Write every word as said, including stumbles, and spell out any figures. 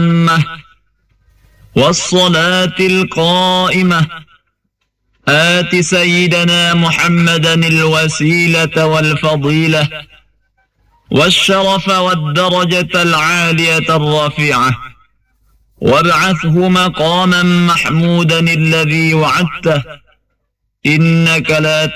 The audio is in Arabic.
التامة والصلاة القائمة آت سيدنا محمدا الوسيلة والفضيلة والشرف والدرجة العالية الرفيعة وابعثه مقاما محمودا الذي وعدته إنك لا